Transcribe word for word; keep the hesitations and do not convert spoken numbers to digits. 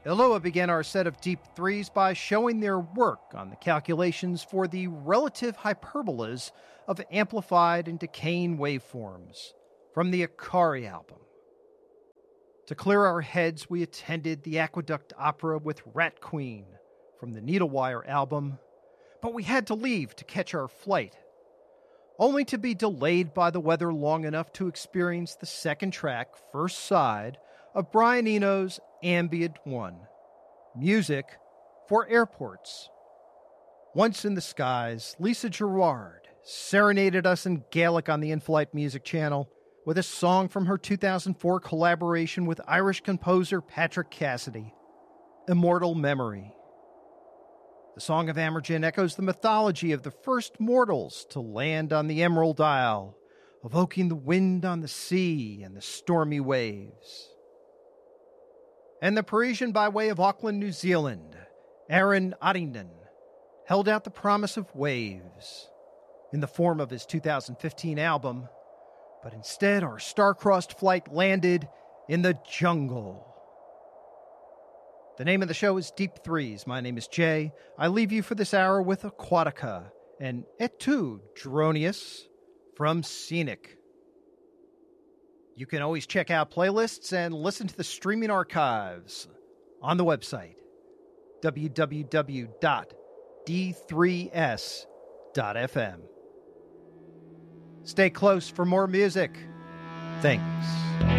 Iloa began our set of Deep Threes by showing their work on the calculations for the relative hyperbolas of amplified and decaying waveforms from the Akari album. To clear our heads, we attended the Aqueduct Opera with Rat Queen from the Needlewire album, but we had to leave to catch our flight, only to be delayed by the weather long enough to experience the second track, first side, of Brian Eno's Ambient One, Music for Airports. Once in the skies, Lisa Gerard serenaded us in Gaelic on the In-Flight Music Channel with a song from her two thousand four collaboration with Irish composer Patrick Cassidy, Immortal Memory. The Song of Amergin echoes the mythology of the first mortals to land on the Emerald Isle, evoking the wind on the sea and the stormy waves. And the Parisian by way of Auckland, New Zealand, Aaron Oddington, held out the promise of waves in the form of his two thousand fifteen album, but instead our star-crossed flight landed in the jungle. The name of the show is Deep Threes. My name is Jay. I leave you for this hour with Aquatica and Et tu, Dronius from Scenic. You can always check out playlists and listen to the streaming archives on the website, w w w dot d three s dot f m. Stay close for more music. Thanks.